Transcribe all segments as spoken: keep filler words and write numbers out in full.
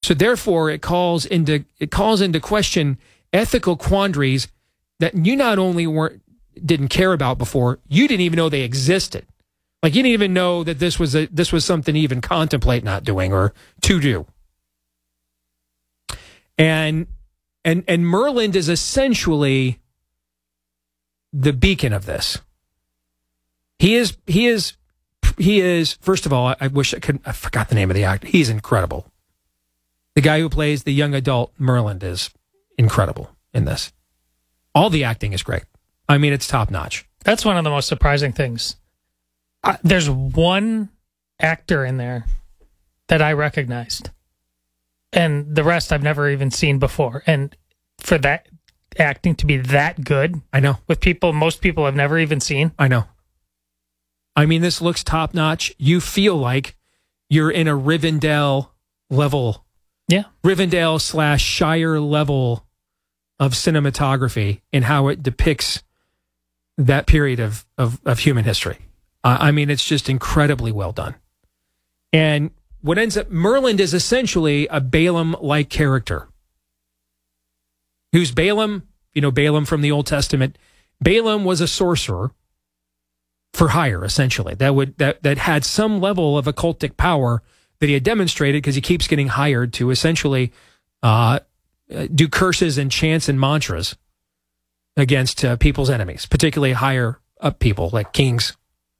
So therefore, it calls into it calls into question ethical quandaries that you not only weren't didn't care about before, you didn't even know they existed. Like you didn't even know that this was a this was something to even contemplate not doing or to do. And and and Merlin is essentially the beacon of this. He is he is he is first of all, I, I wish I could I forgot the name of the actor. He's incredible. The guy who plays the young adult Merlin is incredible in this. All the acting is great. I mean, it's top notch. That's one of the most surprising things. Uh, there's one actor in there that I recognized, and the rest I've never even seen before. And for that acting to be that good, I know, with people most people have never even seen. I know. I mean, this looks top notch. You feel like you're in a Rivendell level. Yeah. Rivendell slash Shire level of cinematography and how it depicts that period of, of, of human history. Uh, I mean, it's just incredibly well done. And what ends up, Merlin is essentially a Balaam-like character. Who's Balaam? You know, Balaam from the Old Testament. Balaam was a sorcerer for hire, essentially. That would that that had some level of occultic power that he had demonstrated because he keeps getting hired to essentially uh, do curses and chants and mantras against uh, people's enemies, particularly higher up people like kings.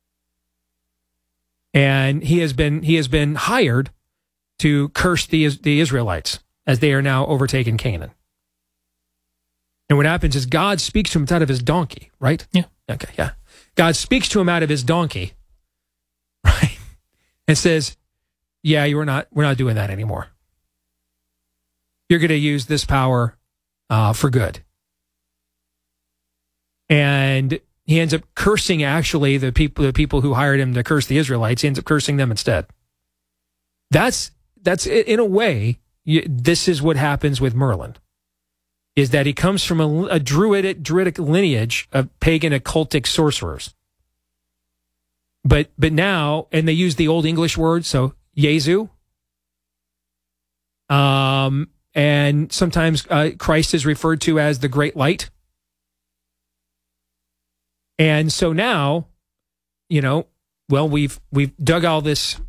And he has been he has been hired to curse the the Israelites as they are now overtaken Canaan. And what happens is God speaks to him out of his donkey, right? Yeah. Okay, yeah. God speaks to him out of his donkey, right? And says, yeah, you are not, we're not doing that anymore. You're going to use this power uh, for good. And he ends up cursing actually the people, the people who hired him to curse the Israelites. He ends up cursing them instead. That's, that's in a way, you, this is what happens with Merlin. Is that he comes from a, a druidic, druidic lineage of pagan occultic sorcerers. But but now, and they use the Old English word, so Jesu. Um, and sometimes uh, Christ is referred to as the Great Light. And so now, you know, well, we've we've dug all this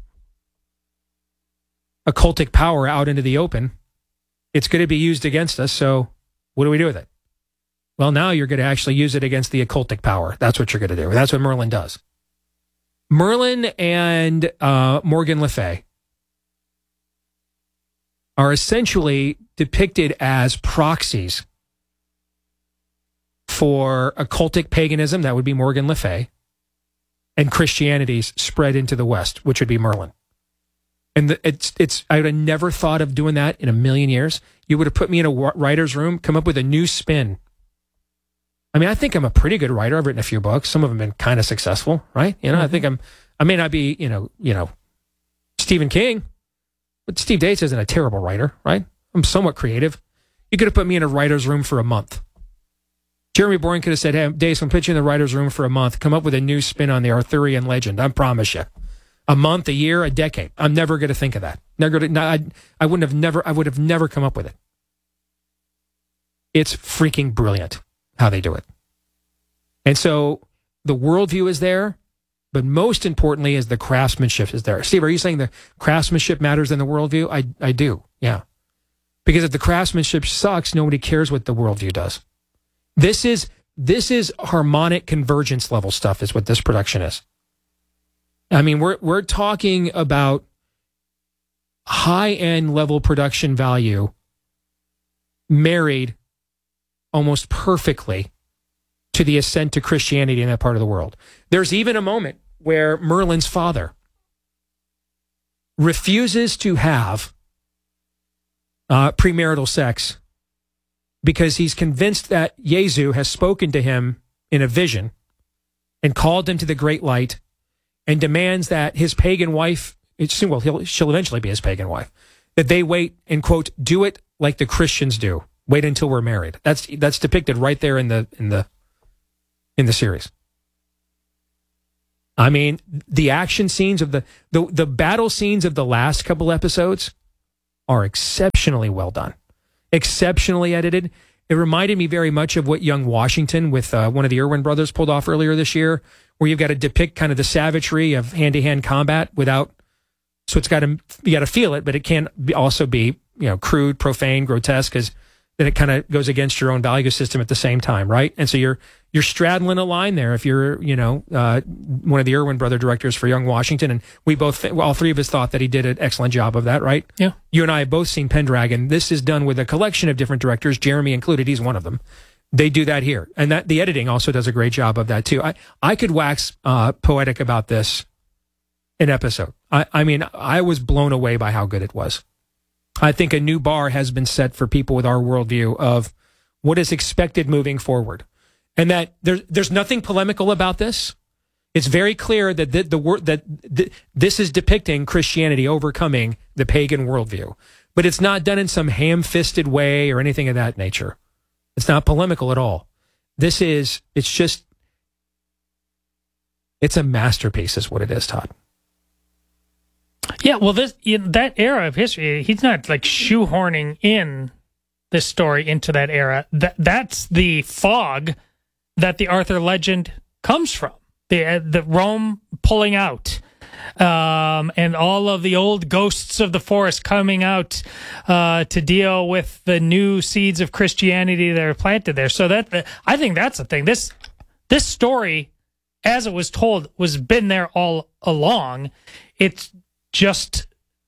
occultic power out into the open. It's going to be used against us, so what do we do with it? Well, now you're going to actually use it against the occultic power. That's what you're going to do. That's what Merlin does. Merlin and uh, Morgan Le Fay are essentially depicted as proxies for occultic paganism, that would be Morgan Le Fay, and Christianity's spread into the West, which would be Merlin. And the, it's, it's, I would have never thought of doing that in a million years. You would have put me in a writer's room, come up with a new spin. I mean, I think I'm a pretty good writer. I've written a few books. Some of them have been kind of successful, right? You know, mm-hmm. I think I'm, I may not be, you know, you know, Stephen King, but Steve Dates isn't a terrible writer, right? I'm somewhat creative. You could have put me in a writer's room for a month. Jeremy Boring could have said, hey, Dace, I'm putting you in the writer's room for a month. Come up with a new spin on the Arthurian legend. I promise you. A month, a year, a decade. I'm never going to think of that. Never going to, I, I wouldn't have never, I would have never come up with it. It's freaking brilliant how they do it. And so the worldview is there, but most importantly is the craftsmanship is there. Steve, are you saying the craftsmanship matters than the worldview? I, I do, yeah. Because if the craftsmanship sucks, nobody cares what the worldview does. This is, this is harmonic convergence level stuff is what this production is. I mean, we're we're talking about high-end level production value married almost perfectly to the ascent to Christianity in that part of the world. There's even a moment where Merlin's father refuses to have uh, premarital sex because he's convinced that Jesu has spoken to him in a vision and called him to the great light and demands that his pagan wife, it's, well, he'll, she'll eventually be his pagan wife, that they wait and, quote, do it like the Christians do. Wait until we're married. That's that's depicted right there in the in the in the series. I mean, the action scenes of the the, the battle scenes of the last couple episodes are exceptionally well done, exceptionally edited. It reminded me very much of what Young Washington with uh, one of the Irwin brothers pulled off earlier this year, where you've got to depict kind of the savagery of hand-to-hand combat without, so it's got to, you got to feel it, but it can be also be, you know, crude, profane, grotesque, because then it kind of goes against your own value system at the same time, right? And so you're you're straddling a line there. If you're, you know, uh, one of the Irwin brother directors for Young Washington, and we both, well, all three of us thought that he did an excellent job of that, right? Yeah. You and I have both seen Pendragon. This is done with a collection of different directors, Jeremy included. He's one of them. They do that here, and that the editing also does a great job of that too. I I could wax uh, poetic about this an episode. I I mean, I was blown away by how good it was. I think a new bar has been set for people with our worldview of what is expected moving forward. And that there's there's nothing polemical about this. It's very clear that the, the word that the, this is depicting Christianity overcoming the pagan worldview, but it's not done in some ham-fisted way or anything of that nature. It's not polemical at all. This is it's just it's a masterpiece, is what it is, Todd. Yeah, well, this in that era of history, he's not like shoehorning in this story into that era. That that's the fog that the Arthur legend comes from. The uh, the Rome pulling out, um, and all of the old ghosts of the forest coming out uh, to deal with the new seeds of Christianity that are planted there. So that I think that's the thing. This this story, as it was told, was been there all along. It's just,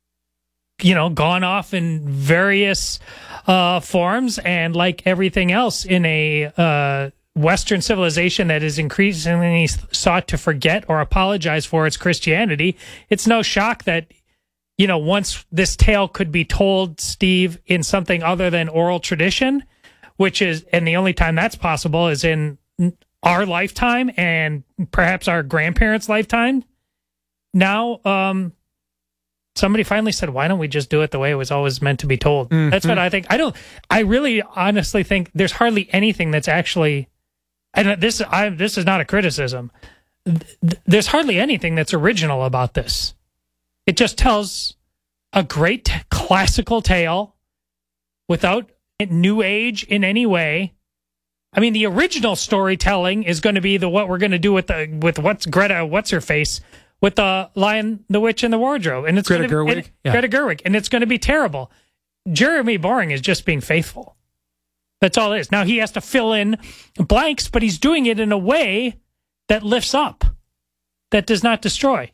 you know, gone off in various uh, forms, and like everything else in a uh, Western civilization that is increasingly sought to forget or apologize for its Christianity, it's no shock that, you know, once this tale could be told, Steve, in something other than oral tradition, which is, and the only time that's possible is in our lifetime and perhaps our grandparents' lifetime. Now, um, somebody finally said, why don't we just do it the way it was always meant to be told? Mm-hmm. That's what I think. I don't, I really honestly think there's hardly anything that's actually, and this, I, this is not a criticism. There's hardly anything that's original about this. It just tells a great classical tale without new age in any way. I mean, the original storytelling is going to be the what we're going to do with the with what's Greta, what's her face, with the Lion, the Witch, and the Wardrobe, and it's Greta gonna, Gerwig, and, yeah. Greta Gerwig, and it's going to be terrible. Jeremy Boring is just being faithful. That's all it is. Now he has to fill in blanks, but he's doing it in a way that lifts up, that does not destroy.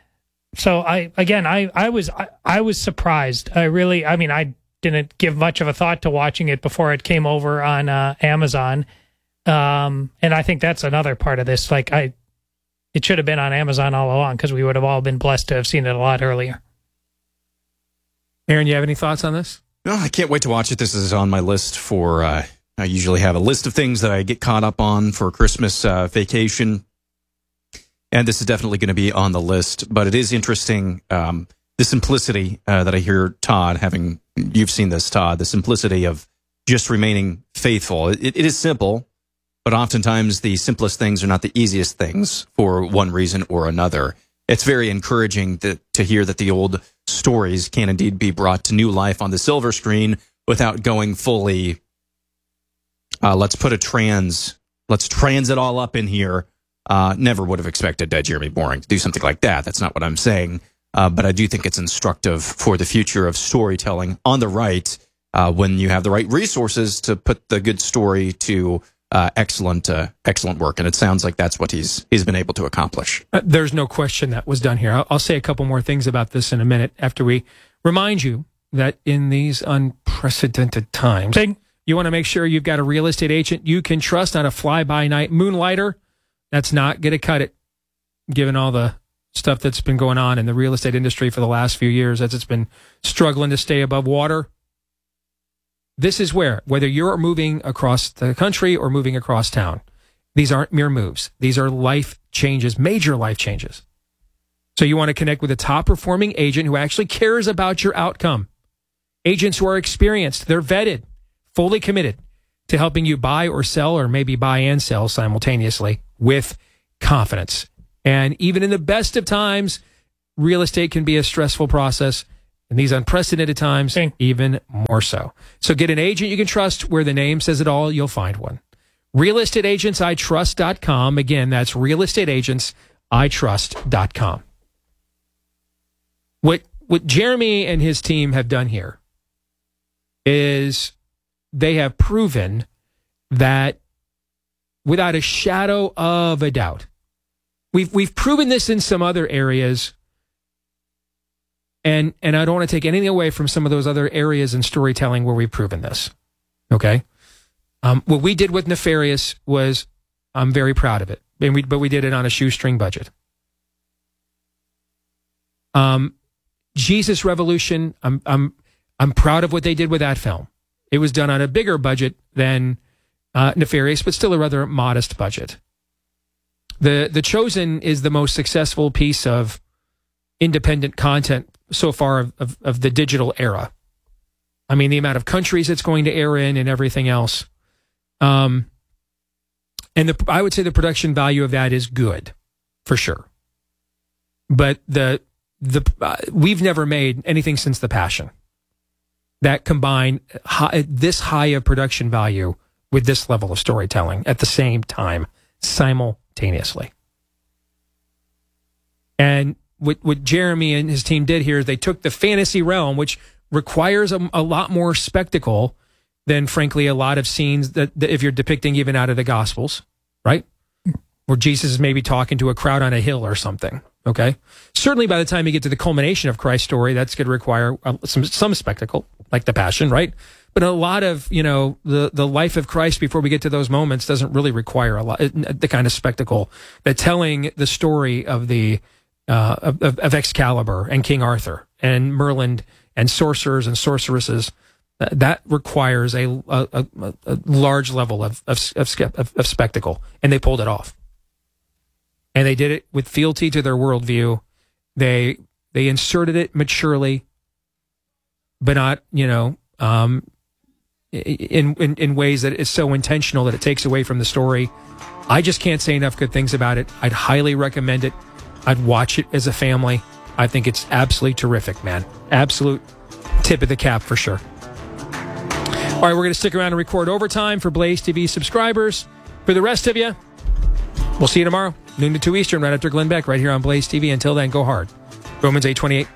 So I again, I I was I, I was surprised. I really, I mean, I didn't give much of a thought to watching it before it came over on uh, Amazon, um, and I think that's another part of this. Like I. It should have been on Amazon all along, because we would have all been blessed to have seen it a lot earlier. Aaron, you have any thoughts on this? No, I can't wait to watch it. This is on my list for, uh, I usually have a list of things that I get caught up on for Christmas uh, vacation. And this is definitely going to be on the list. But it is interesting, um, the simplicity uh, that I hear Todd having, you've seen this, Todd, the simplicity of just remaining faithful. It, it is simple. But oftentimes the simplest things are not the easiest things for one reason or another. It's very encouraging that, to hear that the old stories can indeed be brought to new life on the silver screen without going fully, uh, let's put a trans, let's trans it all up in here. Uh, never would have expected uh, Jeremy Boring to do something like that. That's not what I'm saying. Uh, but I do think it's instructive for the future of storytelling on the right, uh, when you have the right resources to put the good story to Uh, excellent, uh, excellent work, and it sounds like that's what he's he's been able to accomplish. Uh, there's no question that was done here. I'll, I'll say a couple more things about this in a minute after we remind you that in these unprecedented times, Bing. you want to make sure you've got a real estate agent you can trust, on a fly-by-night moonlighter. That's not going to cut it, given all the stuff that's been going on in the real estate industry for the last few years as it's been struggling to stay above water. This is where, whether you're moving across the country or moving across town, these aren't mere moves. These are life changes, major life changes. So you want to connect with a top-performing agent who actually cares about your outcome. Agents who are experienced, they're vetted, fully committed to helping you buy or sell, or maybe buy and sell simultaneously with confidence. And even in the best of times, real estate can be a stressful process. In these unprecedented times, Okay. even more so. So get an agent you can trust where the name says it all. You'll find one. real estate agents I trust dot com. Again, that's real estate agents I trust dot com. What, what Jeremy and his team have done here is they have proven that without a shadow of a doubt, we've, we've proven this in some other areas. And and I don't want to take anything away from some of those other areas in storytelling where we've proven this. Okay? Um, what we did with Nefarious was, I'm very proud of it. And we, but we did it on a shoestring budget. Um, Jesus Revolution, I'm I'm I'm proud of what they did with that film. It was done on a bigger budget than uh, Nefarious, but still a rather modest budget. The The Chosen is the most successful piece of independent content so far of, of, of the digital era. I mean, the amount of countries it's going to air in and everything else. Um, and the, I would say the production value of that is good, for sure. But the the uh, we've never made anything since The Passion that combine high, this high of production value with this level of storytelling at the same time, simultaneously. And What, what Jeremy and his team did here is they took the fantasy realm, which requires a, a lot more spectacle than, frankly, a lot of scenes that, that if you're depicting even out of the Gospels, right? Where Jesus is maybe talking to a crowd on a hill or something, okay? Certainly by the time you get to the culmination of Christ's story, that's going to require uh, some, some spectacle, like the Passion, right? But a lot of, you know, the, the life of Christ before we get to those moments doesn't really require a lot, the kind of spectacle that telling the story of the Uh, of, of Excalibur and King Arthur and Merlin and sorcerers and sorceresses, uh, that requires a, a, a, a large level of, of, of, of spectacle, and they pulled it off. And they did it with fealty to their worldview. They they inserted it maturely, but not, you know, um, in, in in ways that is so intentional that it takes away from the story. I just can't say enough good things about it. I'd highly recommend it. I'd watch it as a family. I think it's absolutely terrific, man. Absolute tip of the cap for sure. All right, we're going to stick around and record overtime for Blaze T V subscribers. For the rest of you, we'll see you tomorrow, noon to two Eastern, right after Glenn Beck, right here on Blaze T V. Until then, go hard. Romans eight twenty-eight.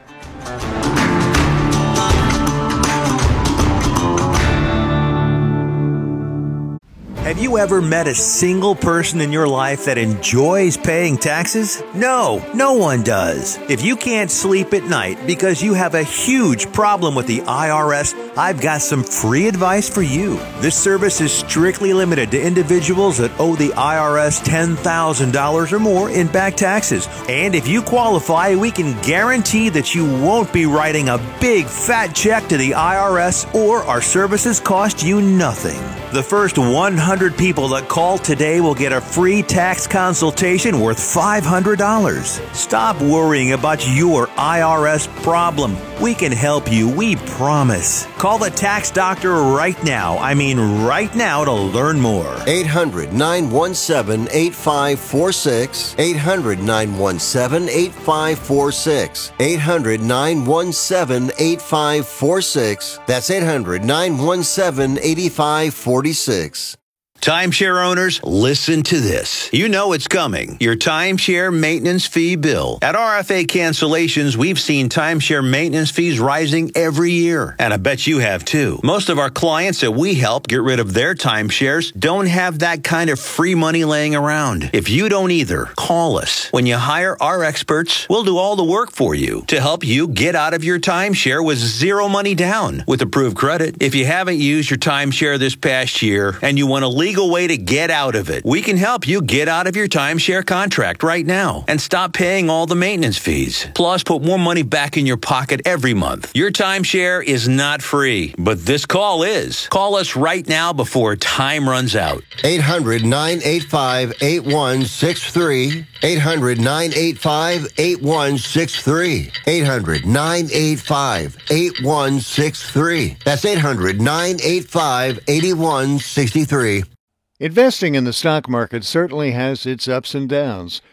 Have you ever met a single person in your life that enjoys paying taxes? No, no one does. If you can't sleep at night because you have a huge problem with the I R S, I've got some free advice for you. This service is strictly limited to individuals that owe the I R S ten thousand dollars or more in back taxes. And if you qualify, we can guarantee that you won't be writing a big fat check to the I R S, or our services cost you nothing. The first one hundred people that call today will get a free tax consultation worth five hundred dollars. Stop worrying about your I R S problem. We can help you, we promise. Call the tax doctor right now. I mean right now to learn more. eight hundred, nine one seven, eight five four six. eight hundred, nine one seven, eight five four six. eight hundred, nine one seven, eight five four six. That's eight hundred, nine one seven, eight five four six. Timeshare owners, listen to this. You know it's coming. Your timeshare maintenance fee bill. At R F A Cancellations, we've seen timeshare maintenance fees rising every year. And I bet you have too. Most of our clients that we help get rid of their timeshares don't have that kind of free money laying around. If you don't either, call us. When you hire our experts, we'll do all the work for you to help you get out of your timeshare with zero money down with approved credit. If you haven't used your timeshare this past year and you want to leave legal way to get out of it. We can help you get out of your timeshare contract right now and stop paying all the maintenance fees. Plus, put more money back in your pocket every month. Your timeshare is not free, but this call is. Call us right now before time runs out. eight hundred, nine eight five, eight one six three. eight hundred, nine eight five, eight one six three. eight hundred, nine eight five, eight one six three. That's eight hundred, nine eight five, eight one six three. Investing in the stock market certainly has its ups and downs,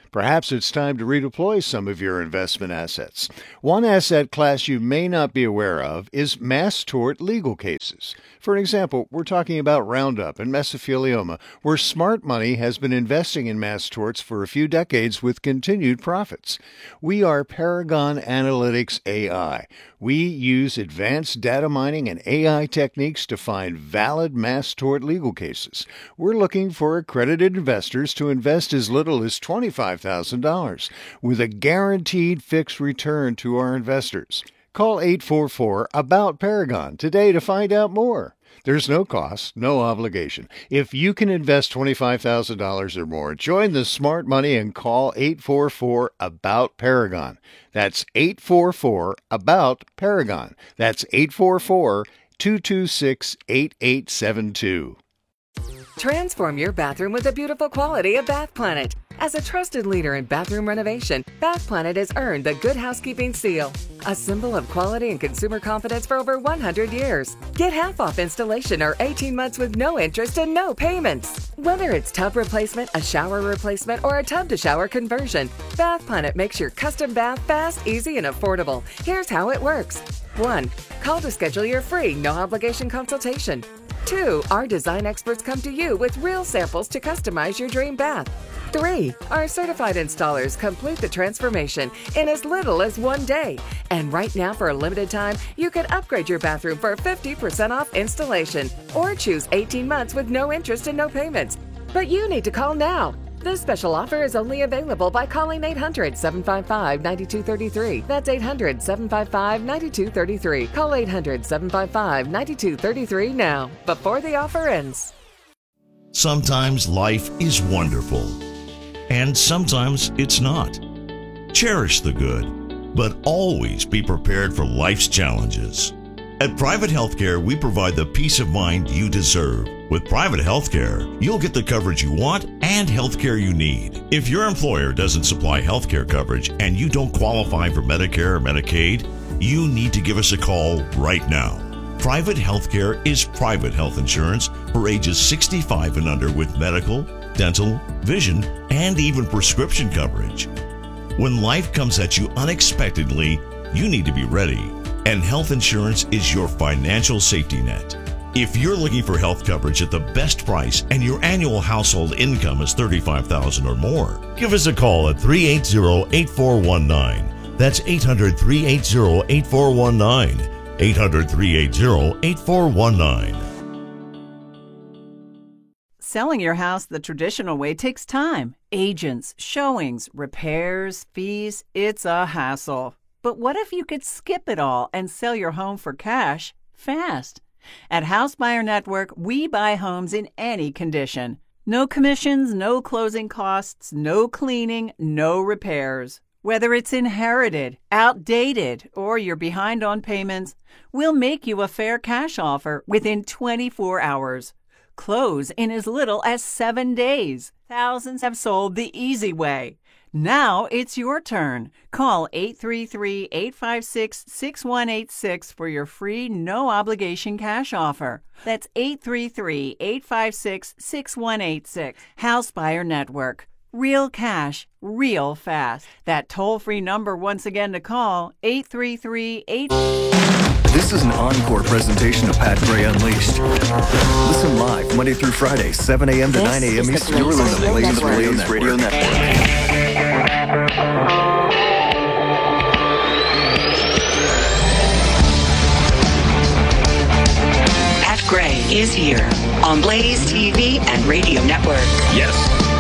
Perhaps it's time to redeploy some of your investment assets. One asset class you may not be aware of is mass tort legal cases. For an example, we're talking about Roundup and mesothelioma, where smart money has been investing in mass torts for a few decades with continued profits. We are Paragon Analytics A I. We use advanced data mining and A I techniques to find valid mass tort legal cases. We're looking for accredited investors to invest as little as twenty-five thousand dollars with a guaranteed fixed return to our investors. Call eight four four, ABOUT Paragon today to find out more. There's no cost, no obligation. If you can invest twenty-five thousand dollars or more, join the smart money and call eight four four, ABOUT Paragon. That's eight four four, ABOUT Paragon. That's eight four four, two two six, eight eight seven two. Transform your bathroom with the beautiful quality of Bath Planet. As a trusted leader in bathroom renovation, Bath Planet has earned the Good Housekeeping seal, a symbol of quality and consumer confidence for over one hundred years. Get half off installation or eighteen months with no interest and no payments. Whether it's tub replacement, a shower replacement, or a tub-to-shower conversion, Bath Planet makes your custom bath fast, easy, and affordable. Here's how it works. one. Call to schedule your free, no-obligation consultation. two. Our design experts come to you with real samples to customize your dream bath. three. Our certified installers complete the transformation in as little as one day. And right now, for a limited time, you can upgrade your bathroom for fifty percent off installation or choose eighteen months with no interest and no payments. But you need to call now. This special offer is only available by calling eight hundred, seven five five, nine two three three. That's eight hundred, seven five five, nine two three three. Call eight hundred, seven five five, nine two three three now, before the offer ends. Sometimes life is wonderful, and sometimes it's not. Cherish the good, but always be prepared for life's challenges. At Private Healthcare, we provide the peace of mind you deserve. With Private Healthcare, you'll get the coverage you want and healthcare you need. If your employer doesn't supply healthcare coverage and you don't qualify for Medicare or Medicaid, you need to give us a call right now. Private Healthcare is private health insurance for ages sixty-five and under with medical, dental, vision, and even prescription coverage. When life comes at you unexpectedly, you need to be ready, and health insurance is your financial safety net. If you're looking for health coverage at the best price and your annual household income is thirty-five thousand dollars or more, give us a call at three eight zero, eight four one nine. That's eight hundred, three eight zero, eight four one nine. eight hundred, three eight zero, eight four one nine. Selling your house the traditional way takes time. Agents, showings, repairs, fees. It's a hassle. But what if you could skip it all and sell your home for cash fast? At House Buyer Network, we buy homes in any condition. No commissions, no closing costs, no cleaning, no repairs. Whether it's inherited, outdated, or you're behind on payments, we'll make you a fair cash offer within twenty-four hours. Close in as little as seven days. Thousands have sold the easy way. Now it's your turn. Call eight three three, eight five six, six one eight six for your free no-obligation cash offer. That's eight three three, eight five six, six one eight six. House Buyer Network. Real cash, real fast. That toll-free number once again to call, eight three three, eight... This is an encore presentation of Pat Gray Unleashed. Listen live Monday through Friday, seven a.m. to nine a.m. Eastern. You're listening to the Blaze Radio Network. Radio Network. Pat Gray is here on Blaze T V and Radio Network. Yes.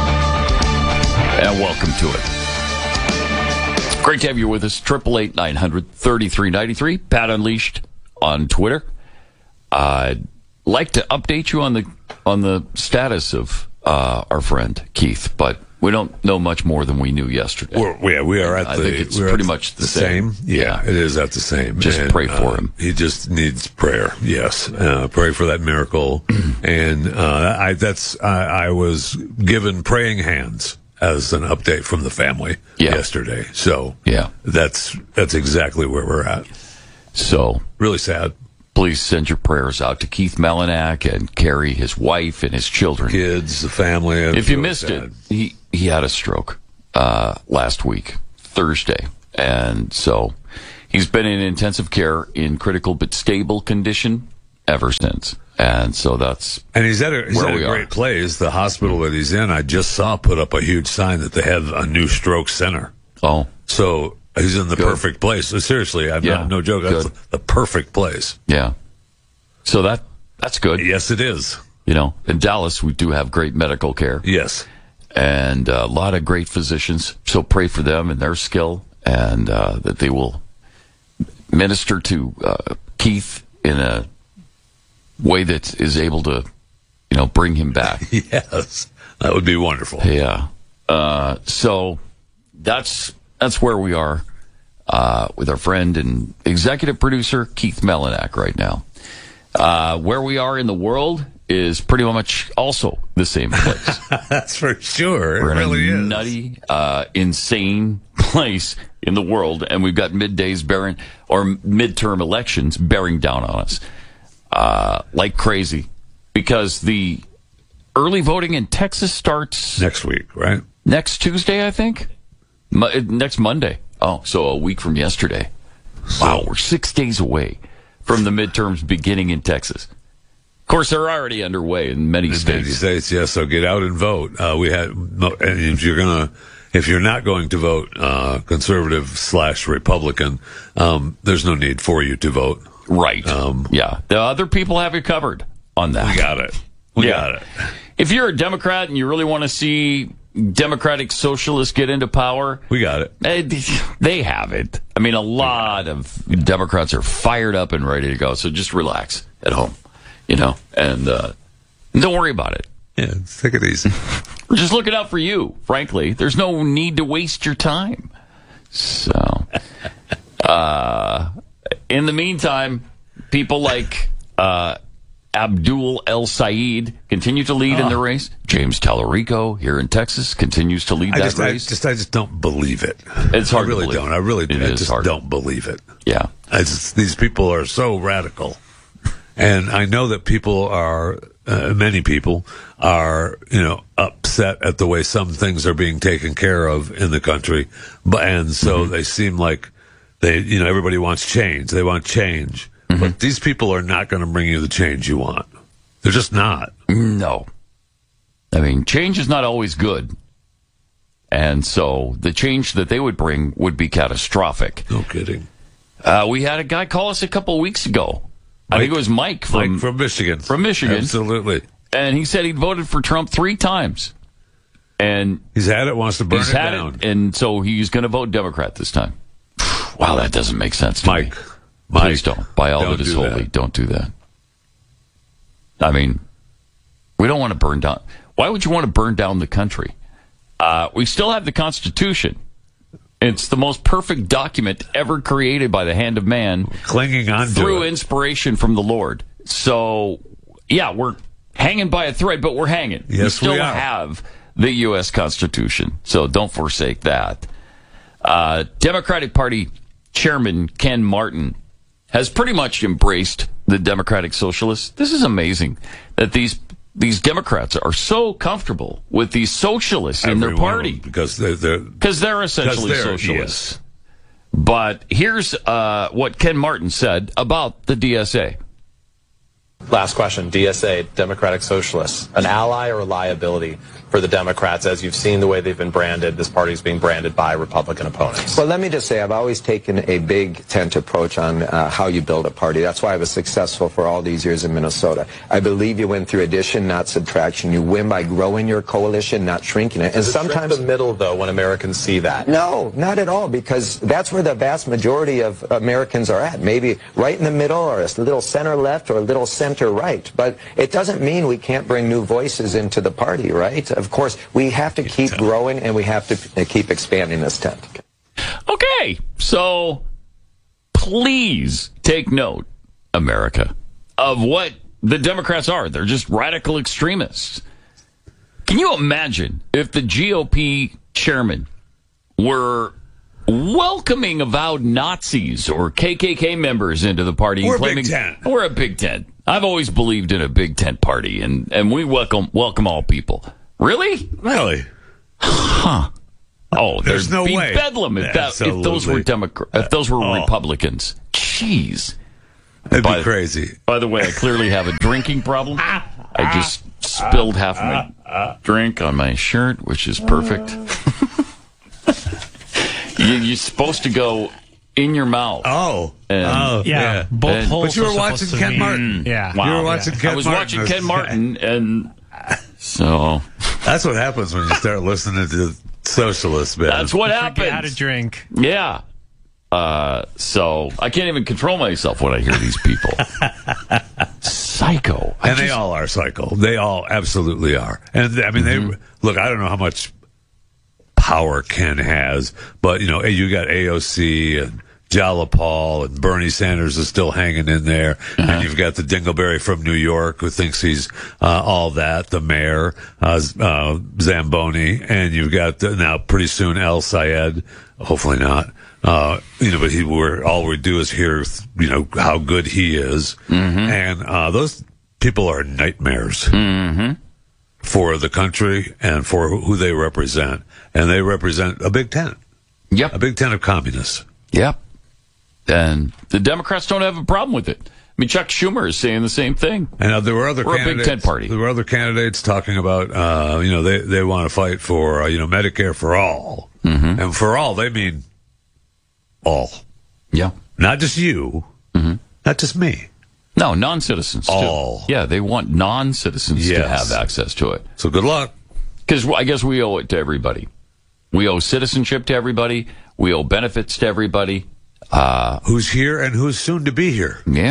And welcome to it. Great to have you with us. Triple eight nine hundred thirty three ninety three. Pat Unleashed on Twitter. I'd like to update you on the on the status of uh, our friend Keith, but we don't know much more than we knew yesterday. We're, yeah, we are at the. I think it's we're pretty at much the, the same. same. Yeah, yeah, it is at the same. Just and, pray for uh, him. He just needs prayer. Yes, uh, pray for that miracle. and uh, I that's I, I was given praying hands as an update from the family yeah. yesterday. So yeah, that's that's exactly where we're at. So really sad. Please send your prayers out to Keith Melinak and Carrie, his wife, and his children, kids, the family. If really you missed sad. it, he he had a stroke. uh, last week, Thursday. And so he's been in intensive care in critical but stable condition ever since. And so that's and he's at a, he's where at we a great are. place. The hospital that he's in, I just saw put up a huge sign that they have a new stroke center. Oh, so he's in the Good. perfect place. So seriously, I'm Yeah. not, no joke. That's Good. the perfect place. Yeah. So that that's good. Yes, it is. You know, in Dallas, we do have great medical care. Yes. And a lot of great physicians. So pray for them and their skill, and uh, that they will minister to uh, Keith in a way that is able to, you know, bring him back. Yes, that would be wonderful. Yeah. Uh, so that's that's where we are uh, with our friend and executive producer Keith Melinak right now. Uh, where we are in the world is pretty much also the same place. That's for sure. We're it in really a is. nutty, uh, insane place in the world, and we've got middays bearing or midterm elections bearing down on us uh, like crazy, because the early voting in Texas starts next week, right? Next Tuesday, I think. Mo- next Monday. Oh, so a week from yesterday. Wow, we're six days away from the midterms beginning in Texas. Of course, they're already underway in many in states. many states, yes. So get out and vote. Uh, we had, and if you're gonna, if you're not going to vote, uh, conservative slash Republican, um, there's no need for you to vote. Right. Um, yeah. The other people have you covered on that. We got it. We Yeah. got it. If you're a Democrat and you really want to see Democratic socialists get into power, we got it. eh, They have it. I mean, a lot of Democrats are fired up and ready to go. So just relax at home, you know, and uh, don't worry about it. Yeah, take it easy. We're just looking out for you, frankly. There's no need to waste your time. So, uh, in the meantime, people like uh, Abdul El Sayed continue to lead Oh. in the race. James Tallarico here in Texas continues to lead I that just, I race. just, I just don't believe it. It's hard I really to believe. don't. I really, It I is just hard. don't believe it. Yeah. I just, these people are so radical, and I know that people are, uh, many people are, you know, upset at the way some things are being taken care of in the country, but and so Mm-hmm. they seem like they, you know, everybody wants change. They want change, Mm-hmm. but these people are not going to bring you the change you want. They're just not. No. I mean, change is not always good. And so the change that they would bring would be catastrophic. No kidding. Uh, we had a guy call us a couple of weeks ago. I Mike- think it was Mike from, Mike from Michigan. From Michigan. Absolutely. And he said he'd voted for Trump three times. And He's had it, wants to burn he's it had down. it, and so he's going to vote Democrat this time. Wow, that doesn't make sense to Mike, me. Mike, Please don't. By all don't that is do holy, that. don't do that. I mean, we don't want to burn down. Why would you want to burn down the country? Uh, we still have the Constitution. It's the most perfect document ever created by the hand of man. Clinging on to through it. inspiration from the Lord. So, yeah, we're hanging by a thread, but we're hanging. we Yes, still we are. have the U S Constitution. So don't forsake that. Uh, Democratic Party Chairman Ken Martin has pretty much embraced the Democratic Socialists. This is amazing that these these Democrats are so comfortable with these socialists in Every their one of party. them, because they're, they're Because they're essentially they're- socialists. yes. But here's uh, what Ken Martin said about the D S A. Last question. D S A, Democratic Socialists, an ally or a liability for the Democrats, as you've seen the way they've been branded? This party is being branded by Republican opponents. Well, let me just say, I've always taken a big tent approach on uh, how you build a party. That's why I was successful for all these years in Minnesota. I believe you win through addition, not subtraction. You win by growing your coalition, not shrinking it. And Does it shrink sometimes the middle, though, when Americans see that? No, not at all, because that's where the vast majority of Americans are at. Maybe right in the middle, or a little center left, or a little center right. But it doesn't mean we can't bring new voices into the party, right? Of course, we have to keep growing, and we have to keep expanding this tent. Okay, so please take note, America, of what the Democrats are. They're just radical extremists. Can you imagine if the G O P chairman were welcoming avowed Nazis or K K K members into the party? We're and a claiming, Big Tent. We're a Big Tent. I've always believed in a Big Tent party, and, and we welcome welcome all people. Really? Really? Huh. Oh, There's there'd no be way. bedlam if, that, if those were Absolutely. Democrat, if those were Oh. Republicans. Jeez, It'd by, be crazy. By the way, I clearly have a drinking problem. I just spilled half my drink on my shirt, which is perfect. you, you're supposed to go in your mouth. Oh, and, oh, Yeah, yeah. both And- holes But you were are supposed watching to Ken be- Martin. Yeah. You were Wow. watching Ken I was Martin. watching Ken Martin, and so That's what happens when you start listening to socialists, man. that's what Forget how to happens. drink. Yeah. Uh, so I can't even control myself when I hear these people. Psycho. I And they just- all are psycho. They all absolutely are. And I mean, Mm-hmm. they look. I don't know how much power Ken has, but you know, you got A O C and Jalopal and Bernie Sanders is still hanging in there, Uh-huh. and you've got the Dingleberry from New York who thinks he's uh, all that. The mayor, uh, uh, Zamboni, and you've got the, now pretty soon El Sayed. Hopefully not. Uh, you know, but he, we're, all we do is hear, you know, how good he is. Mm-hmm. And, uh, those people are nightmares Mm-hmm. for the country and for who they represent. And they represent a big tent. Yep. A big tent of communists. Yep. And the Democrats don't have a problem with it. I mean, Chuck Schumer is saying the same thing. And uh, there were other We're a candidates. Big Tent party. There were other candidates talking about, uh, you know, they, they want to fight for, uh, you know, Medicare for all. Mm-hmm. And for all, they mean all. Yeah. Not just you. Mm-hmm. Not just me. No, non-citizens too. All. Yeah, they want non-citizens to Yes. have access to it. So good luck. Because I guess we owe it to everybody. We owe citizenship to everybody. We owe benefits to everybody. Uh, who's here and who's soon to be here. Yeah.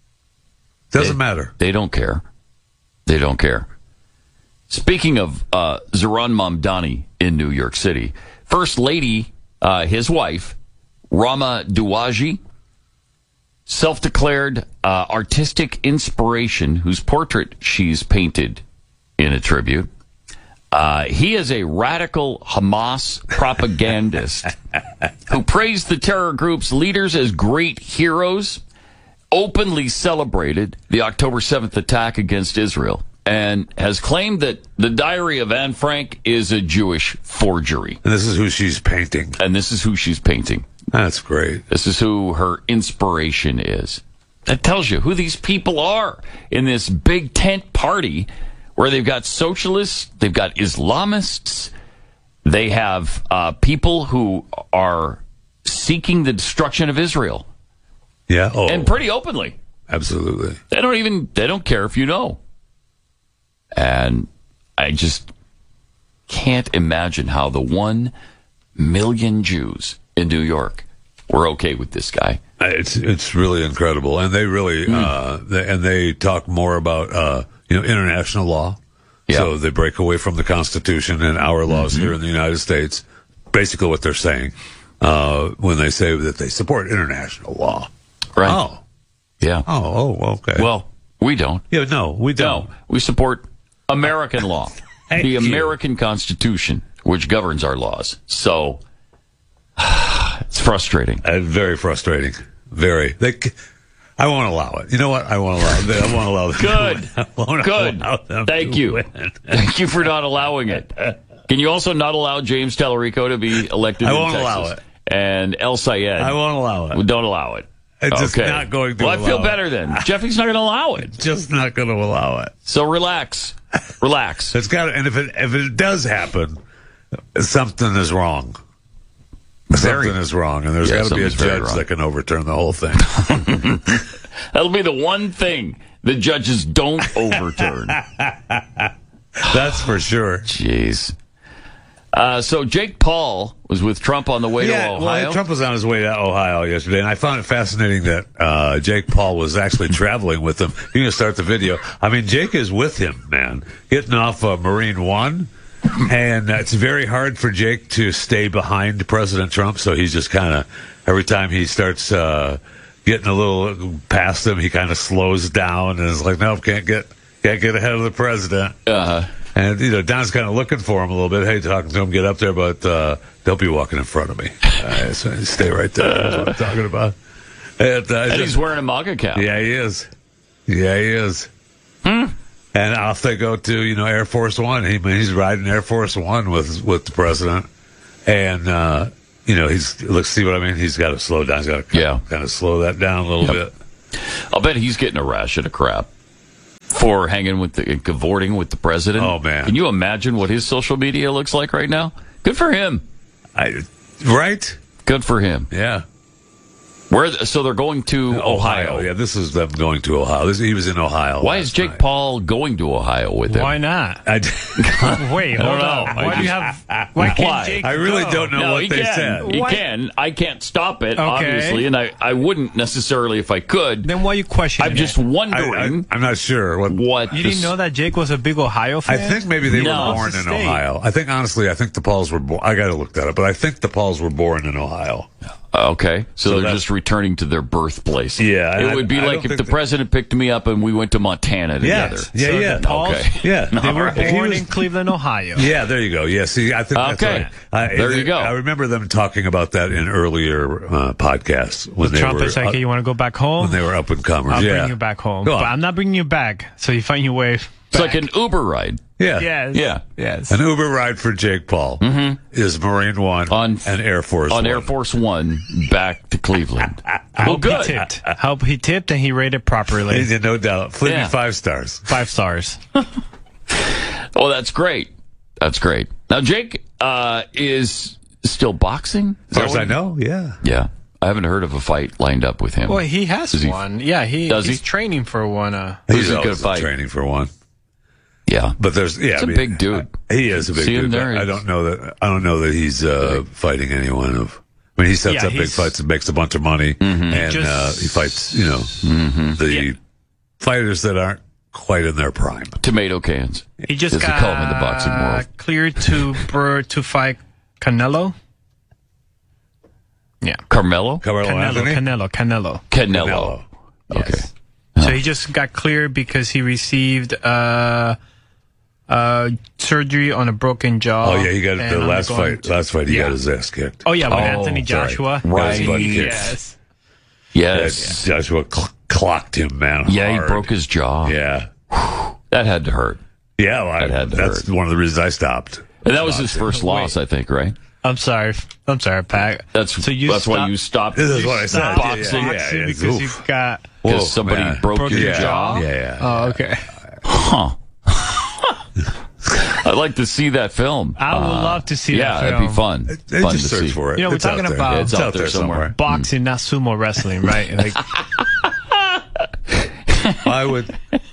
Doesn't they, matter. They don't care. They don't care. Speaking of uh, Zohran Mamdani in New York City, First Lady, uh, his wife, Rama Douaji, self-declared uh, artistic inspiration, whose portrait she's painted in a tribute. Uh, he is a radical Hamas propagandist who praised the terror group's leaders as great heroes, openly celebrated the October seventh attack against Israel, and has claimed that the Diary of Anne Frank is a Jewish forgery. And this is who she's painting. And this is who she's painting. That's great. This is who her inspiration is. That tells you who these people are in this big tent party where they've got socialists, they've got Islamists, they have uh, people who are seeking the destruction of Israel. Yeah. Oh, and pretty openly. Absolutely. They don't even, they don't care if you know. And I just can't imagine how the one million Jews in New York were okay with this guy. It's it's really incredible, and they really mm. uh, they, and they talk more about uh, you know international law. Yep. So they break away from the Constitution and our laws mm-hmm. here in the United States. Basically, what they're saying uh, when they say that they support international law. Right. Oh. Yeah. Oh. Oh. Okay. Well, we don't. Yeah. No, we don't. No, we support American law, the you. American Constitution, which governs our laws. So it's frustrating. Uh, very frustrating. Very. They, I won't allow it. You know what? I won't allow it. I won't allow them. Good. I won't Good. allow them Thank to you. win. Thank you for not allowing it. Can you also not allow James Tallarico to be elected I in won't Texas? allow it. And El Sayed. I won't allow it. Well, don't allow it. It's just okay. not going to Well, I feel allow better it. then. Jeffy's not going to allow it. Just not going to allow it. So relax. Relax. It's got, and if it if it does happen, something is wrong. Very. Something is wrong, and there's Yeah, got to be a something's very judge wrong. that can overturn the whole thing. That'll be the one thing the judges don't overturn. That's for sure. Jeez. Uh, so Jake Paul was with Trump on the way yeah, to Ohio. well, Trump was on his way to Ohio yesterday, and I found it fascinating that uh, Jake Paul was actually traveling with him. You're going to start the video. I mean, Jake is with him, man, getting off uh, Marine One, and uh, it's very hard for Jake to stay behind President Trump, so he's just kind of, every time he starts uh, getting a little past him, he kind of slows down and is like, nope, can't get, can't get ahead of the president. Uh-huh. And, you know, Don's kind of looking for him a little bit. Hey, talking to him, get up there, but uh, don't be walking in front of me. Uh, so stay right there. That's what I'm talking about. And, uh, And just, he's wearing a MAGA cap. yeah, he is. Yeah, he is. Hmm. And off they go to, you know, Air Force One. He, he's riding Air Force One with with the president. and uh, you know, he's look. See what I mean? He's got to slow down. He's got to yeah. kind of slow that down a little Yep. bit. I'll bet he's getting a ration of crap for hanging with the cavorting with the president. Oh man! Can you imagine what his social media looks like right now? Good for him. I, right? Good for him. Yeah. Where? So they're going to Ohio. Ohio. Yeah, this is them going to Ohio. This, he was in Ohio. Why is Jake night. Paul going to Ohio with him? Why not? I, Wait, I hold don't on. know. Why I do you just- have? Why can't Why? Jake? I really go? don't know No, what he they can. said. He Why- can. I can't stop it, Okay. obviously, and I, I wouldn't necessarily if I could. Then why are you questioning? I'm just it? wondering. I, am not sure what. what You this- didn't know that Jake was a big Ohio I fan? think maybe they No. were born It's a in state. Ohio. I think honestly, I think the Pauls were born. I got to look that up, but I think the Pauls were born in Ohio. Okay, so, So they're that- just returning to their birthplace. Yeah, it I- would be I don't like if think the that- president picked me up and we went to Montana together. Yes. Yeah, So yeah. the Pauls, Okay. Yeah. They were All right. born He was- in Cleveland, Ohio. Yeah, there you go. Yeah, see, I think that's Okay. right. I, There you go. I remember them talking about that in earlier uh, podcasts when The they Trump were is like, uh, hey, you want to go back home? when they were up and comers. I'll yeah, bring you back home. Go But on. I'm not bringing you back. So you find your way back. It's like an Uber ride. Yeah, Yes. Yeah. Yes. An Uber ride for Jake Paul is Marine One On- and Air Force On One. Air Force One back to Cleveland. I well, hope good. he tipped. I hope he tipped and he rated properly. Yeah, no doubt. Fleet Yeah. me five stars. Five stars. Oh, that's great. That's great. Now, Jake uh, is still boxing? As far as I know, yeah. Yeah. I haven't heard of a fight lined up with him. Well, he has Does he- one. Yeah, he, Does he's he? training for one. Uh, Who's He's he gonna always fight? training for one. Yeah. But there's yeah, He's I a mean, big dude. He is a big See him dude. there? but I don't know that. I don't know that he's uh, fighting anyone of. I mean, he sets Yeah, up big he's- fights and makes a bunch of money, and Just- uh, he fights. You know, the fighters that aren't quite in their prime. Tomato cans. he just as they got call him in the boxing world. cleared to br- to fight Canelo. Yeah. Carmelo? Carmelo Canelo, Anthony. Canelo, Canelo. Canelo. Okay. Yes. So he just got cleared because he received uh, uh, surgery on a broken jaw. Oh yeah, he got and the last undergoing- fight. Last fight, he Yeah. got his ass kicked. Oh yeah, with Oh, Anthony sorry. Joshua. Right. His butt kicked. Yes. Yes. Joshua cl- clocked him, man. Yeah, he hard. broke his jaw. Yeah, That had to hurt. yeah. Well, I, That had to that's hurt. one of the reasons I stopped. And that was his first loss, I think, right? I'm sorry. I'm sorry, Pat. That's so you that's why stopped- you stopped. This is what I said. stopped Yeah, yeah, boxing yeah, boxing yeah. because you Oof. got because Whoa, somebody man. broke, Broke your your yeah, jaw. Yeah, yeah. Oh, okay. Huh. I'd like to see that film. I would Uh, love to see yeah, that it'd be film. fun. Hey, fun just to search see. for it. You know, we're It's out talking there. about- It's, It's out there somewhere. Boxing, not sumo wrestling, right? Like, I would.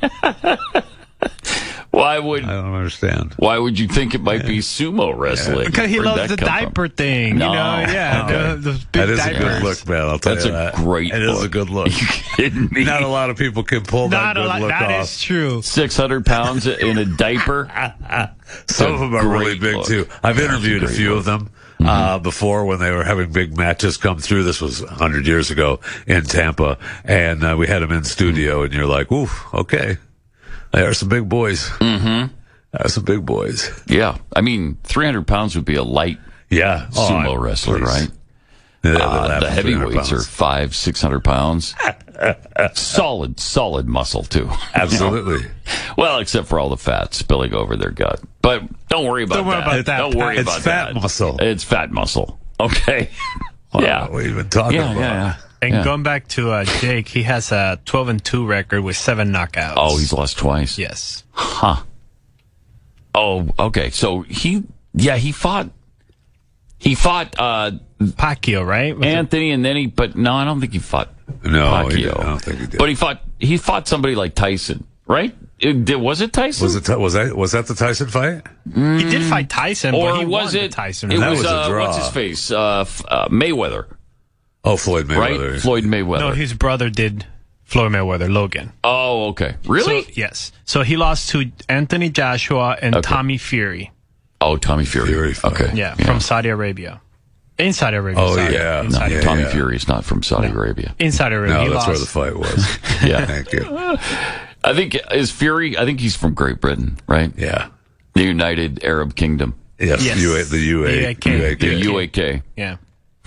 Why would I don't understand. Why would you think it might be sumo wrestling? because he Where'd loves that the come from? diaper thing. No. You know, yeah, Okay. the, the big That is diapers. a good look, man. I'll tell That's you a that. great It is a look. good look. Are you kidding me? Not a lot of people can pull that Not a good lot. look That off. is true. Six hundred pounds in a diaper. Some of them are really great big look. too. I've That's a interviewed a great few look. of them uh, before when they were having big matches come through. This was a hundred years ago in Tampa, and uh, we had them in studio. And you're like, "Ooh, okay, they are some big boys. Mm-hmm. They are some big boys." Yeah, I mean, three hundred pounds would be a light Yeah, Oh, sumo I- wrestler, please. right? Yeah, they Uh, laugh the at three hundred heavyweights are pounds. five, six hundred pounds. solid, solid muscle too. Absolutely. You know? Well, except for all the fat spilling over their gut. But don't worry about Don't worry that. about that, Don't worry It's about fat that. muscle. It's fat muscle. Okay. yeah. What are you even talking Yeah, about? yeah, yeah. And Yeah. going back to uh, Jake, he has a twelve and two record with seven knockouts. Oh, he's lost twice. yes. Huh. Oh, okay. So he, yeah, he fought. He fought uh, Pacquiao, right? Was it- Anthony, and then he. But no, I don't think he fought No, Pacquiao. he didn't. I don't think he did. But he fought. He fought somebody like Tyson, right? It, did, was it Tyson? was it was that was that the Tyson fight? he did fight Tyson, or but he was won the it Tyson. It That was, was a uh, draw. what's his face? Uh, f- uh, Mayweather, Oh, Floyd Mayweather. right? Floyd Mayweather. No, his brother did Floyd Mayweather, Logan. oh, okay. Really? So, yes. So he lost to Anthony Joshua and Okay. Tommy Fury. oh, Tommy Fury. Fury fight. okay. Yeah, from Saudi Arabia. Inside Arabia. Oh, sorry. yeah. No, Inside, Yeah, Tommy yeah. Fury is not from Saudi Arabia. Inside Arabia. No, he that's lost. where the fight was. Yeah. Thank you. I think is Fury. I think he's from Great Britain, right? Yeah. The United Arab Kingdom. Yes. Yes. U A, the U A, U A K. The U A K. U A K. Yeah.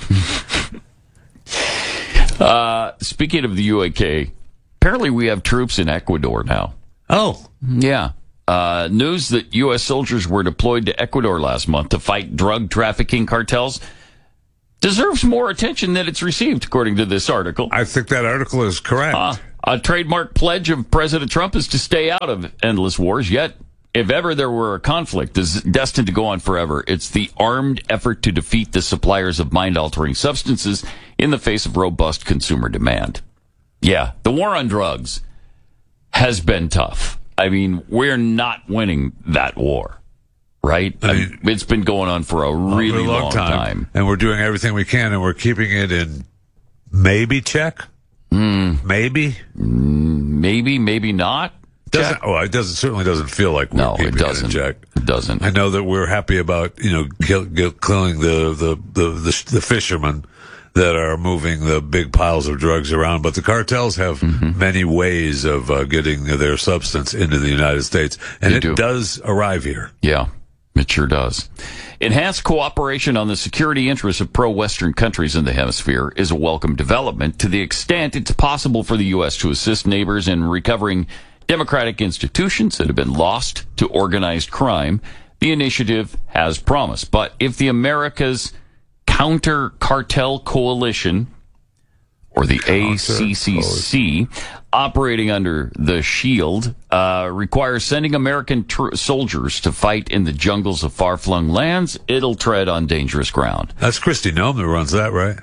Uh, speaking of the U A K, apparently we have troops in Ecuador now. Oh, Yeah. Uh, news that U S soldiers were deployed to Ecuador last month to fight drug trafficking cartels deserves more attention than it's received, according to this article. I think that article is correct. Uh, a trademark pledge of President Trump is to stay out of endless wars, yet if ever there were a conflict is destined to go on forever, it's the armed effort to defeat the suppliers of mind-altering substances in the face of robust consumer demand. Yeah, the war on drugs has been tough. I mean, we're not winning that war, right? I mean, it's been going on for a really a long, long time, time. And we're doing everything we can, and we're keeping it in maybe check? Mm. Maybe? Mm, maybe, maybe not. Doesn't, well, it doesn't certainly doesn't feel like we're No, keeping it doesn't. it in check. It doesn't. I know that we're happy about, you know, kill, kill, killing the, the, the, the, the fishermen that are moving the big piles of drugs around, but the cartels have Mm-hmm. many ways of uh, getting their substance into the United States, and They it do. does arrive here. Yeah, it sure does. Enhanced cooperation on the security interests of pro-Western countries in the hemisphere is a welcome development to the extent it's possible for the U S to assist neighbors in recovering democratic institutions that have been lost to organized crime. The initiative has promise. But if the America's Counter Cartel Coalition, or the A C C C, operating under the SHIELD, uh, requires sending American tr- soldiers to fight in the jungles of far-flung lands, it'll tread on dangerous ground. That's Kristi Noem that runs that, right?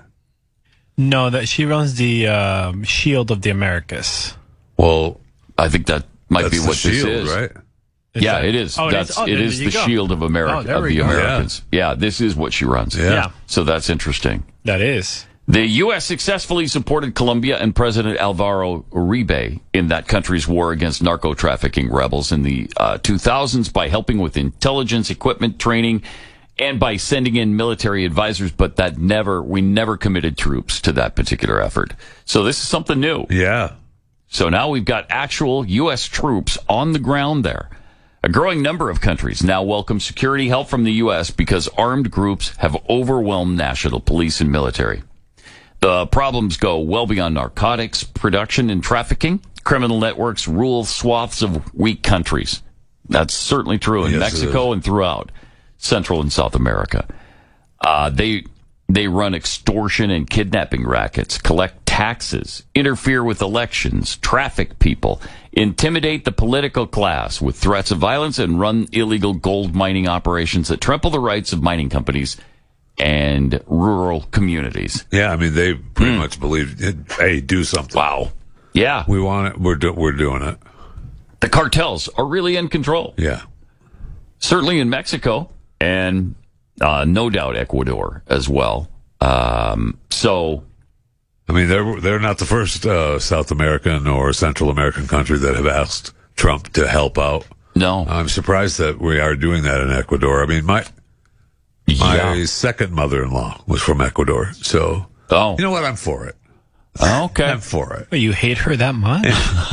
No, that she runs the um, Shield of the Americas. Well, I think that might that's be the what this shield, is. right? Is yeah, that- it is. Oh, it That's is? Oh, it then is there you the go. shield of America Oh, there of we the go. Americans. Yeah. this is what she runs. Yeah. Yeah. So that's interesting. That is. The U S successfully supported Colombia and President Alvaro Uribe in that country's war against narco-trafficking rebels in the uh, two thousands by helping with intelligence, equipment, training, and by sending in military advisors, but that never, we never committed troops to that particular effort. So this is something new. Yeah. So now we've got actual U S troops on the ground there. A growing number of countries now welcome security help from the U S because armed groups have overwhelmed national police and military. The problems go well beyond narcotics production and trafficking. Criminal networks rule swaths of weak countries. That's certainly true in Yes, Mexico and throughout Central and South America. Uh, they they run extortion and kidnapping rackets, collect taxes, interfere with elections, traffic people, intimidate the political class with threats of violence, and run illegal gold mining operations that trample the rights of mining companies and rural communities. Yeah, I mean, they pretty much believe, hey, do something. Wow. Yeah. We want it. We're, do, we're doing it. The cartels are really in control. Yeah. Certainly in Mexico and uh, no doubt Ecuador as well. Um, so, I mean, they're they're not the first uh, South American or Central American country that have asked Trump to help out. No. I'm surprised that we are doing that in Ecuador. I mean, my my Yeah. second mother-in-law was from Ecuador, so oh, you know what? I'm for it. Okay. I'm for it. But you hate her that much?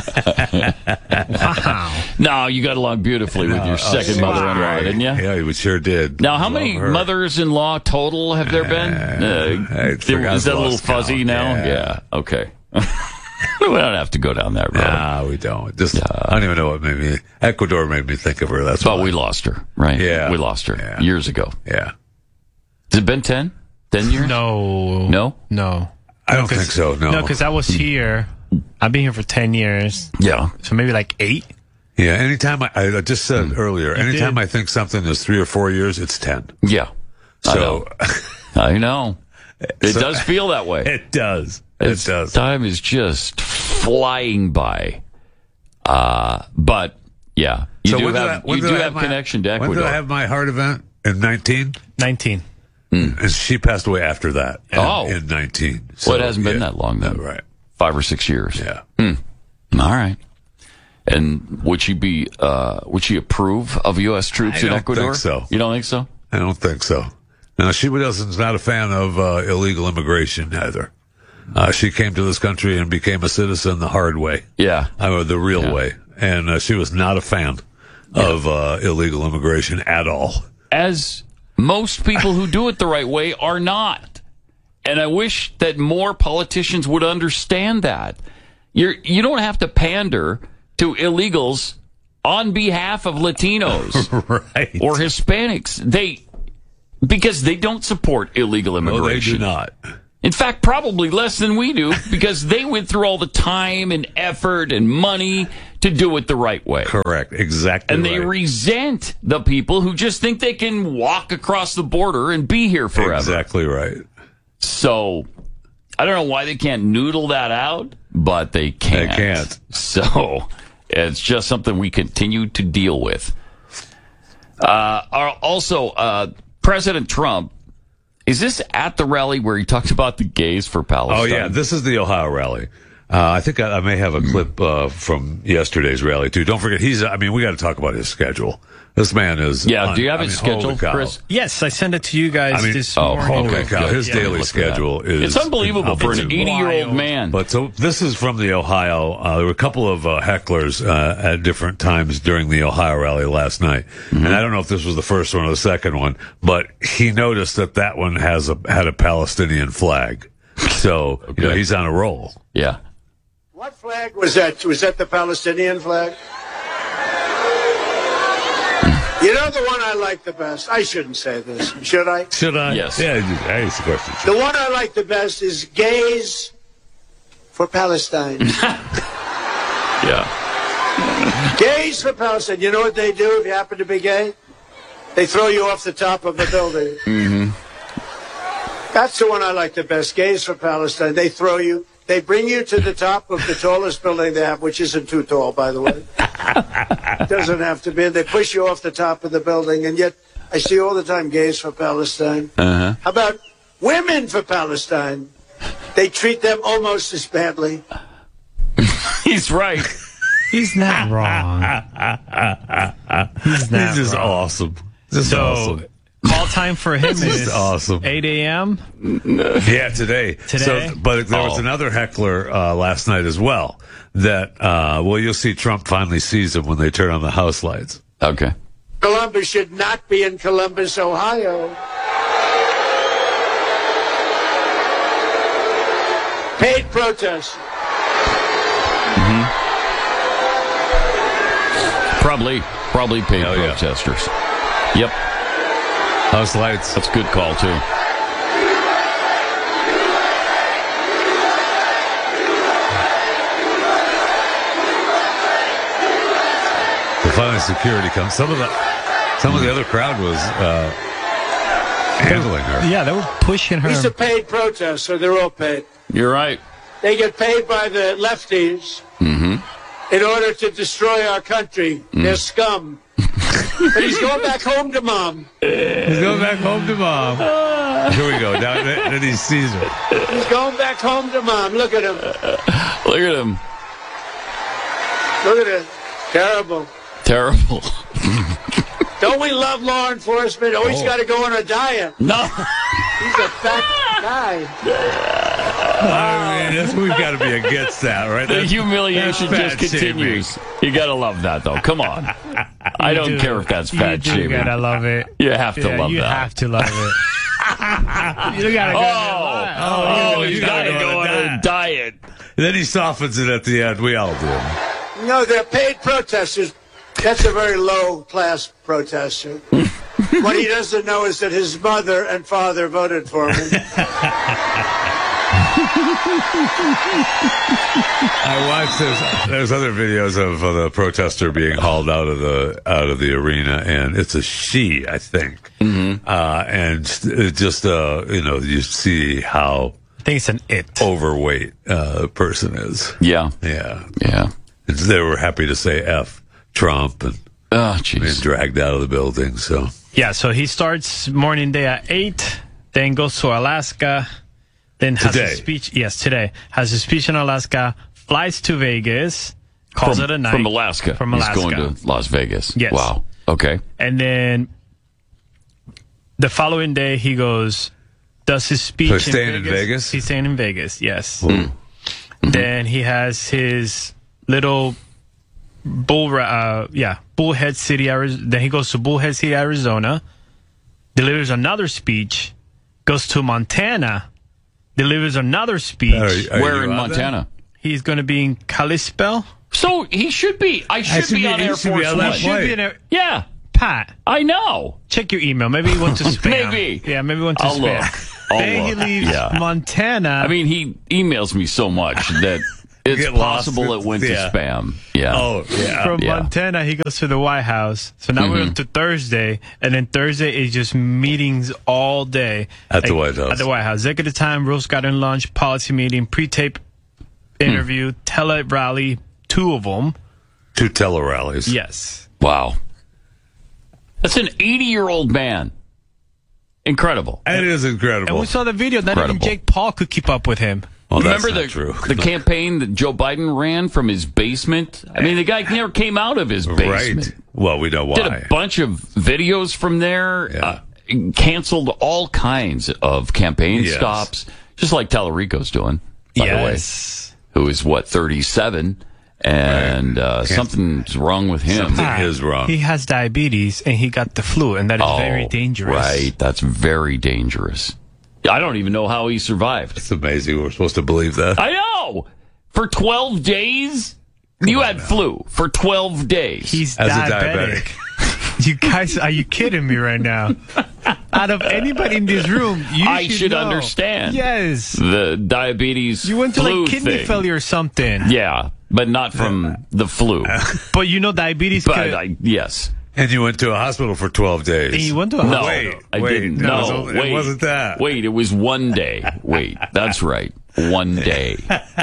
Wow. No, you got along beautifully with your second oh, mother-in-law, right. didn't you? Yeah, we sure did. Now, how Love many her. mothers-in-law total have there been? Uh, I forgot, is that a little lost fuzzy count. now? Yeah. Yeah. Okay. We don't have to go down that road. Nah, we don't. Just I don't even know what made me. Ecuador made me think of her. That's But why. we lost her, right? Yeah. We lost her Yeah. years ago. Yeah. Has it been ten? ten years? No. No? No. I don't 'cause- think so. No. No, because I was here. I've been here for ten years. Yeah. So maybe like eight. Yeah. Anytime I, I just said Hmm. earlier, anytime did. I think something is three or four years, it's ten. Yeah. I So know. I know. It So- does feel that way. it does. It It's- does. Time is just flying by. Uh, but yeah, you So do when did have I- when you did do I have my- connection to When Ecuador. did I have my heart event? In nineteen? nineteen. And she passed away after that. in- Oh. In nineteen. well, it hasn't been yeah. that long then. No, right. Five or six years. Yeah. All right. And would she be? Uh, would she approve of U S troops I in don't Ecuador? think so. You don't think so? I don't think so. No, she wasn't not a fan of uh, illegal immigration either. Uh, she came to this country and became a citizen the hard way. Yeah. Uh, the real Yeah. way. And uh, she was not a fan of uh, illegal immigration at all. As most people who do it the right way are not. And I wish that more politicians would understand that. You're, you don't have to pander to illegals on behalf of Latinos right. or Hispanics. They because they don't support illegal immigration. No, they do not. In fact, probably less than we do because they went through all the time and effort and money to do it the right way. Correct. Exactly. And they right. resent the people who just think they can walk across the border and be here forever. Exactly right. So I don't know why they can't noodle that out, but they can't. They can't. So it's just something we continue to deal with. Uh, also, uh, President Trump, is this at the rally where he talked about the gays for Palestine? Oh, yeah. This is the Ohio rally. Uh, I think I, I may have a clip uh, from yesterday's rally, too. Don't forget, he's, I mean, we got to talk about his schedule. This man is. Yeah, un- do you have I his mean, schedule, Chris? Yes, I sent it to you guys I mean, this oh, morning. holy cow. His Yeah. daily schedule is. It's unbelievable for an eighty-year-old man. But so this is from the Ohio. Uh, there were a couple of uh, hecklers uh, at different times during the Ohio rally last night, mm-hmm. and I don't know if this was the first one or the second one, but he noticed that that one has a had a Palestinian flag, so okay. you know, he's on a roll. Yeah. What flag was that? Was that the Palestinian flag? You know the one I like the best? I shouldn't say this. Should I? Should I? Yes. Yeah, I asked the question. The one I like the best is Gays for Palestine. Yeah. Gays for Palestine. You know what they do if you happen to be gay? They throw you off the top of a building. Mm-hmm. That's the one I like the best. Gays for Palestine. They throw you. They bring you to the top of the tallest building they have, which isn't too tall, by the way. Doesn't have to be. They push you off the top of the building, and yet I see all the time gays for Palestine. Uh-huh. How about women for Palestine? They treat them almost as badly. He's right. He's not wrong. He's not He's just wrong. awesome. Just so, awesome. Call time for him This is is awesome. eight a.m. Yeah, today. Today? So, but there was Oh. another heckler uh, last night as well. That uh, well, you'll see Trump finally sees them when they turn on the house lights. Okay. Columbus should not be in Columbus, Ohio. Paid protest. Mm-hmm. Probably, probably paid Oh, yeah. protesters. Yep. House lights. That's a good call, too. Finally, security comes. Some of the some of the other crowd was uh, handling her. Yeah, they were pushing her. These are paid protests, so they're all paid. You're right. They get paid by the lefties Mm-hmm. in order to destroy our country. They're scum. But he's going back home to mom. He's going back home to mom. Here we go. Now then he sees her. He's going back home to mom. Look at him. Look at him. Look at it. Terrible. Terrible. Don't we love law enforcement? Oh, he's Oh. got to go on a diet. No. He's a fat guy. I mean, that's, we've got to be against that, right? The That's- humiliation that's just fat continues. You gotta love that, though. Come on. I don't do. care if that's fat You do shaming. gotta love it. You have to Yeah, love you that. have to love it. You gotta go. Oh, oh, Oh, you you gotta gotta go go on on a diet. Then he softens it at the end. We all do. No, they're paid protesters. That's a very low-class protester. What he doesn't know is that his mother and father voted for him. I watched there's there's other videos of uh, the protester being hauled out of the out of the arena, and it's a she, I think. Mm-hmm. Uh, and it just uh, you know, you see how I think it's an it overweight uh, the person is. Yeah. Yeah. Yeah. They were happy to say F Trump and oh, being dragged out of the building. So Yeah, so he starts morning day at eight, then goes to Alaska, then has Today. a speech. Yes, today has a speech in Alaska, flies to Vegas, calls from, it a night From Alaska. From Alaska, He's going to Las Vegas. Yes. Wow. Okay. and then the following day he goes, does his speech. So he's in staying in Vegas. Vegas? He's staying in Vegas. Yes. Mm-hmm. Then he has his little bull, uh, yeah, Bullhead City, Arizona. Then he goes to Bullhead City, Arizona, delivers another speech, goes to Montana, delivers another speech. Are- are Where you in on Montana? He's going to be in Kalispell. So he should be. I should, I should be, be- on he Air should be Force on One. that Should flight. be in a, Yeah, Pat, I know. check your email. Maybe he went to spam. Maybe. Yeah, maybe he went to I'll spam. look. I'll Then he look. leaves Yeah. Montana. I mean, he emails me so much that it's Get lost possible with- it went yeah. to spam. Yeah. Oh, yeah. From Yeah. Montana, he goes to the White House. So now we're Mhm. up to Thursday, and then Thursday is just meetings all day At the White House. At the White House, executive time, Rose Garden lunch, policy meeting, pre-tape interview, tele rally, two of them. Two tele-rallies. Yes. Wow. That's an eighty-year-old man. Incredible. It is incredible. And we saw the video. Not Incredible. even Jake Paul could keep up with him. Well, that's Remember not the, true. the campaign that Joe Biden ran from his basement? I mean, the guy never came out of his basement. Right. Well, we know why. Did a bunch of videos from there. Yeah. Uh, canceled all kinds of campaign Yes. stops, just like Tallarico's doing, by the way. Yes. Who is, what, thirty-seven? And uh, Can't- something's wrong with him. Something Ah, is wrong. He has diabetes, and he got the flu, and that is Oh, very dangerous. Right, that's very dangerous. I don't even know how he survived. It's amazing. We're supposed to believe that. I know! For twelve days? You on had now. flu for twelve days. He's As a diabetic. You guys, are you kidding me right now? Out of anybody in this room, you I should, should know. understand. Yes. The diabetes You went to flu like kidney thing. failure or something. Yeah, but not from the flu. But you know diabetes But could... I, yes. And you went to a hospital for twelve days. And you went to a No, hospital. I wait, didn't. no, No, it was only- it wait. wasn't that. Wait, it was one day. Wait, that's right. One day.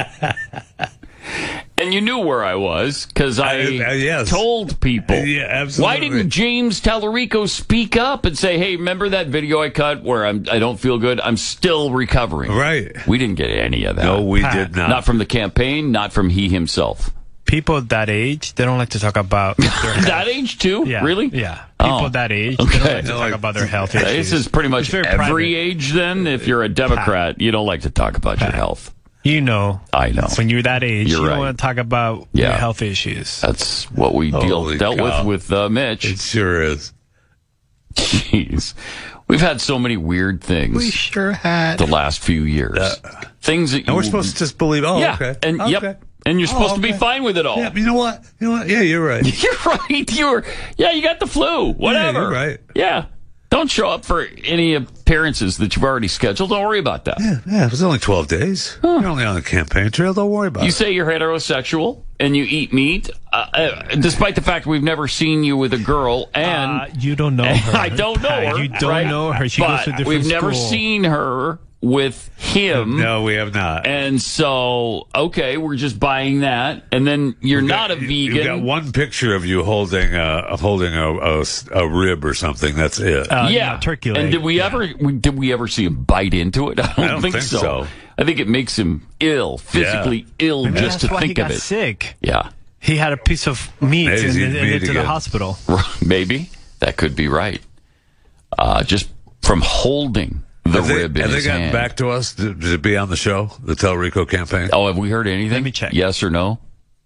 And you knew where I was because I Uh, uh, yes. told people. Yeah, absolutely. Why didn't James Tallarico speak up and say, "Hey, remember that video I cut where I'm I don't feel good? I'm still recovering." Right. We didn't get any of that. No, we Pat, did not. Not from the campaign, not from he himself. People that age, they don't like to talk about their health. That age too? Yeah, Really? Yeah. People Oh. that age, they don't Okay. like to No, talk like- about their health issues. This is pretty much It's very every private. age. Then, if you're a Democrat, you don't like to talk about your health. You know, I know. when you're that age, You're you right. don't want to talk about Yeah. your health issues. That's what we deal, Holy dealt cow. with with uh, Mitch. It sure is. Jeez, we've had so many weird things We sure had. the last few years. Uh, things that you And we're supposed to just believe, oh, yeah, okay. and okay. yep, and you're supposed Oh, to be okay. fine with it all. Yeah, you know what? You know what? Yeah, you're right. You're right. You're yeah. You got the flu. Whatever. you're right. Yeah. Don't show up for any appearances that you've already scheduled. Don't worry about that. Yeah, yeah, it was only twelve days. You're only on the campaign trail. Don't worry about You it. say you're heterosexual and you eat meat, uh, uh, despite the fact we've never seen you with a girl, and Uh, you don't know her. I don't know her. You don't right? know her. She but goes to a different we've never school. seen her with him. No, we have not. And so, okay, we're just buying that. And then you're We've not got- a you- vegan. You've got one picture of you holding a holding a, a, a rib or something. That's it. Uh, yeah, no, turkey And leg. did we Yeah. ever we, did we ever see him bite into it? I don't, don't think so. I think it makes him ill, physically ill, Maybe just that's to why think he of got it. sick. Yeah, He had a piece of meat Maybe and he's then eating and meat went to the again. hospital. maybe that could be right. Uh, just from holding the have they, rib in have they his gotten hand. back to us to, to be on the show, the Tellerico campaign? Oh, have we heard anything? Let me check. Yes or no?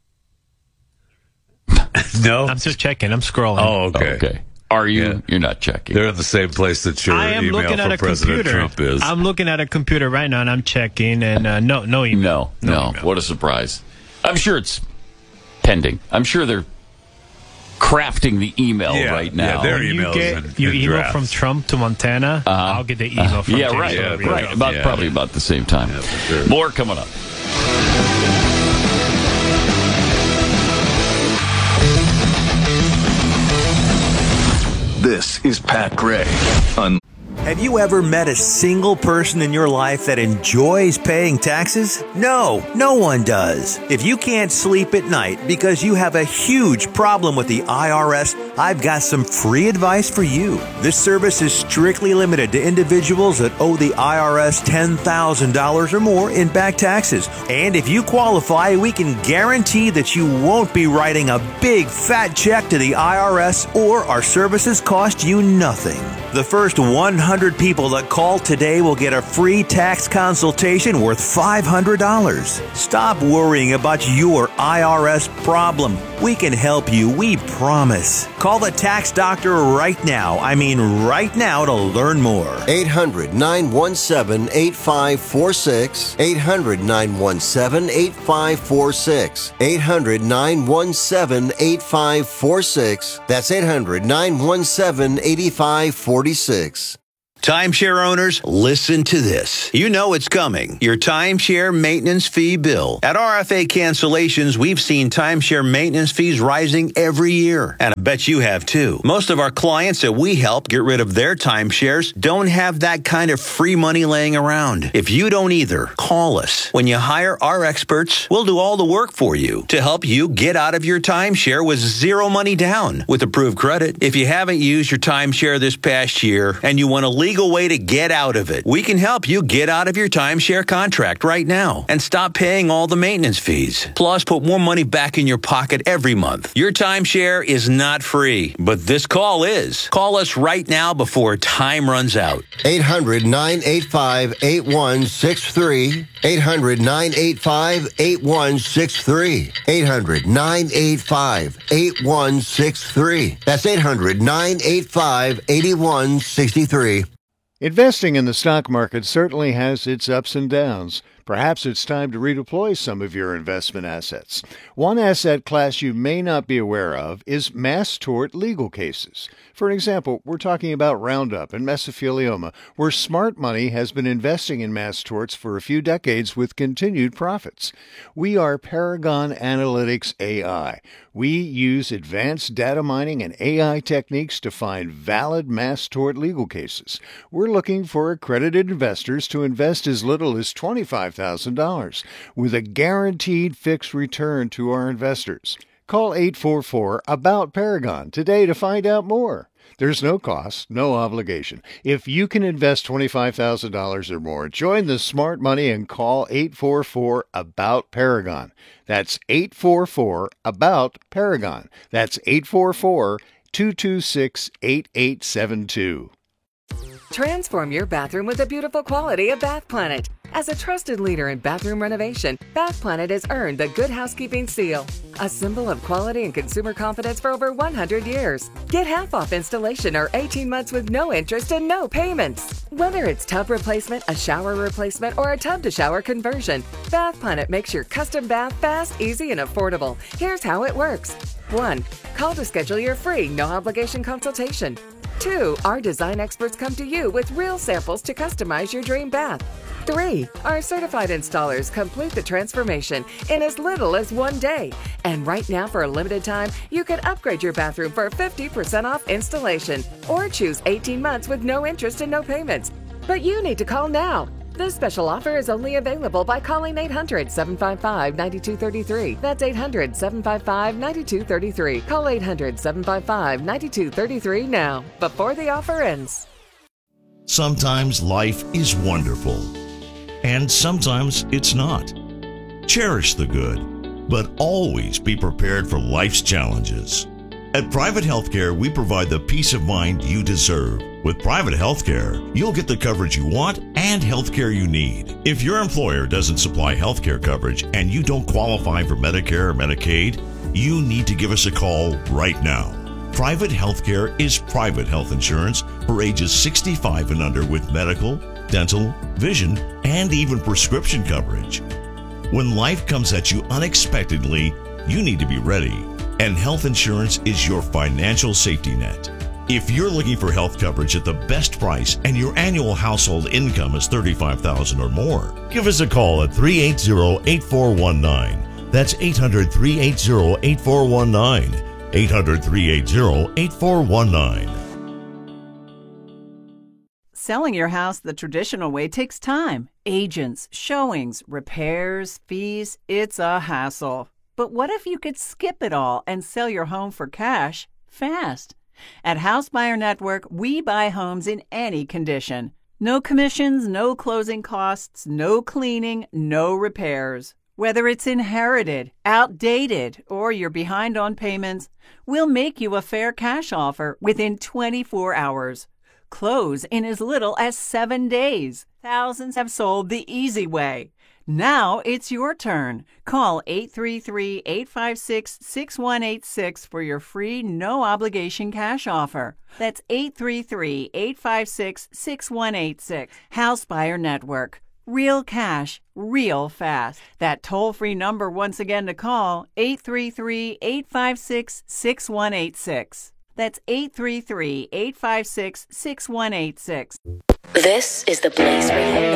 No. I'm still checking. I'm scrolling. Oh, okay. Okay. Are you? Yeah. You're not checking. They're in the same place that your I am email looking from at a President computer. Trump is. I'm looking at a computer right now, and I'm checking, and uh, no, no email. No, no. email. What a surprise. I'm sure it's pending. I'm sure they're crafting the email Yeah, right yeah, now. they're When you emails get and- you and email drafts. from Trump to Montana, Uh-huh. I'll get the email from yeah, James right, Tellerico. right. About Yeah. probably about the same time. Yeah, for sure. More coming up. This is Pat Gray on. Have you ever met a single person in your life that enjoys paying taxes? No, no one does. If you can't sleep at night because you have a huge problem with the I R S, I've got some free advice for you. This service is strictly limited to individuals that owe the I R S ten thousand dollars or more in back taxes. And if you qualify, we can guarantee that you won't be writing a big fat check to the I R S, or our services cost you nothing. The first one hundred people that call today will get a free tax consultation worth five hundred dollars. Stop worrying about your I R S problem. We can help you, we promise. Call the tax doctor right now. I mean right now to learn more. eight hundred, nine one seven, eight five four six. eight hundred, nine one seven, eight five four six. eight hundred, nine one seven, eight five four six. That's eight hundred, nine one seven, eight five four six. Timeshare owners, listen to this. You know it's coming. Your timeshare maintenance fee bill. At R F A Cancellations, we've seen timeshare maintenance fees rising every year. And I bet you have too. Most of our clients that we help get rid of their timeshares don't have that kind of free money laying around. If you don't either, call us. When you hire our experts, we'll do all the work for you to help you get out of your timeshare with zero money down with approved credit. If you haven't used your timeshare this past year and you want to leave legal way to get out of it. We can help you get out of your timeshare contract right now and stop paying all the maintenance fees. Plus, put more money back in your pocket every month. Your timeshare is not free, but this call is. Call us right now before time runs out. eight hundred, nine eight five, eight one six three. eight hundred, nine eight five, eight one six three. eight hundred, nine eight five, eight one six three. That's eight hundred, nine eight five, eight one six three. Investing in the stock market certainly has its ups and downs. Perhaps it's time to redeploy some of your investment assets. One asset class you may not be aware of is mass tort legal cases. For an example, we're talking about Roundup and mesothelioma, where smart money has been investing in mass torts for a few decades with continued profits. We are Paragon Analytics A I. We use advanced data mining and A I techniques to find valid mass tort legal cases. We're looking for accredited investors to invest as little as twenty-five thousand dollars with a guaranteed fixed return to our investors. Call eight four four, ABOUT Paragon today to find out more. There's no cost, no obligation. If you can invest twenty-five thousand dollars or more, join the smart money and call eight four four, ABOUT Paragon. That's eight four four, ABOUT Paragon. That's eight four four, two two six, eight eight seven two. Transform your bathroom with the beautiful quality of Bath Planet. As a trusted leader in bathroom renovation, Bath Planet has earned the Good Housekeeping seal, a symbol of quality and consumer confidence for over one hundred years. Get half off installation or eighteen months with no interest and no payments. Whether it's tub replacement, a shower replacement, or a tub-to-shower conversion, Bath Planet makes your custom bath fast, easy, and affordable. Here's how it works. one. Call to schedule your free, no-obligation consultation. two. Our design experts come to you with real samples to customize your dream bath. three. Our certified installers complete the transformation in as little as one day. And right now, for a limited time, you can upgrade your bathroom for fifty percent off installation or choose eighteen months with no interest and no payments. But you need to call now. This special offer is only available by calling eight hundred, seven five five, nine two three three. That's eight hundred, seven five five, nine two three three. Call eight hundred, seven five five, nine two three three now, before the offer ends. Sometimes life is wonderful, and sometimes it's not. Cherish the good, but always be prepared for life's challenges. At Private Healthcare, we provide the peace of mind you deserve. With Private Healthcare, you'll get the coverage you want and healthcare you need. If your employer doesn't supply healthcare coverage and you don't qualify for Medicare or Medicaid, you need to give us a call right now. Private Healthcare is private health insurance for ages sixty-five and under with medical, dental, vision, and even prescription coverage. When life comes at you unexpectedly, you need to be ready, and health insurance is your financial safety net. If you're looking for health coverage at the best price and your annual household income is thirty-five thousand dollars or more, give us a call at three eight zero, eight four one nine. That's eight hundred, three eight zero, eight four one nine. eight hundred, three eight zero, eight four one nine. Selling your house the traditional way takes time. Agents, showings, repairs, fees, it's a hassle. But what if you could skip it all and sell your home for cash fast? At House Buyer Network, we buy homes in any condition. No commissions, no closing costs, no cleaning, no repairs. Whether it's inherited, outdated, or you're behind on payments, we'll make you a fair cash offer within twenty-four hours. Close in as little as seven days. Thousands have sold the easy way. Now it's your turn. Call eight three three, eight five six, six one eight six for your free no-obligation cash offer. That's eight three three, eight five six, six one eight six. House Buyer Network. Real cash, real fast. That toll-free number once again to call, eight three three, eight five six, six one eight six. That's eight three three, eight five six, six one eight six. This is the Blaze Radio